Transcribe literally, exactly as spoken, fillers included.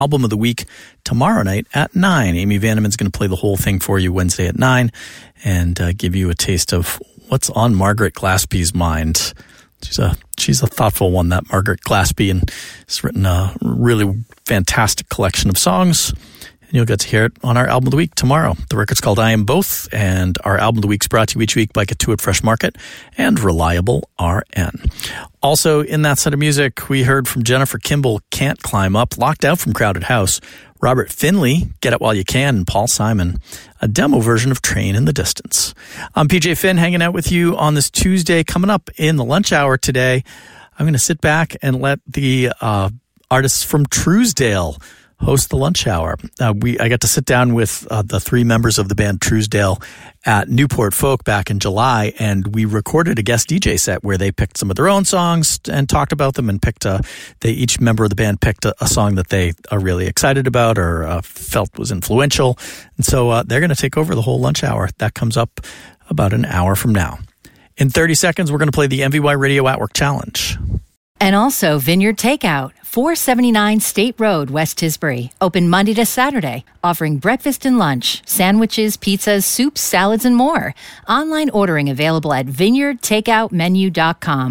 Album of the week tomorrow night at nine. Amy Vandeman's going to play the whole thing for you Wednesday at nine and uh, give you a taste of what's on Margaret Glaspie's mind. She's a she's a thoughtful one, that Margaret Glaspie, and has written a really fantastic collection of songs. And you'll get to hear it on our Album of the Week tomorrow. The record's called I Am Both, and our Album of the Week's brought to you each week by Katuitt Fresh Market and Reliable R N. Also, in that set of music, we heard from Jennifer Kimball, Can't Climb Up, Locked Out from Crowded House, Robert Finley, Get It While You Can, and Paul Simon, a demo version of Train in the Distance. I'm P J Finn, hanging out with you on this Tuesday. Coming up in the lunch hour today, I'm going to sit back and let the uh, artists from Truesdale host the lunch hour. Uh, we I got to sit down with uh, the three members of the band Truesdale at Newport Folk back in July, and we recorded a guest D J set where they picked some of their own songs and talked about them, and picked a, they each member of the band picked a, a song that they are really excited about or uh, felt was influential. And so uh, they're going to take over the whole lunch hour. That comes up about an hour from now. In thirty seconds, we're going to play the M V Y Radio At Work Challenge. And also Vineyard Takeout, four seventy-nine State Road, West Tisbury. Open Monday to Saturday, offering breakfast and lunch, sandwiches, pizzas, soups, salads, and more. Online ordering available at vineyard takeout menu dot com.